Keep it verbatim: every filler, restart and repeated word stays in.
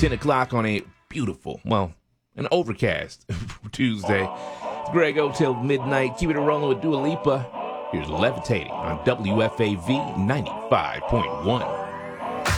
ten o'clock on a beautiful, well, an overcast Tuesday. It's Greg O till midnight. Keep it rolling with Dua Lipa. Here's Levitating on W F A V ninety-five point one.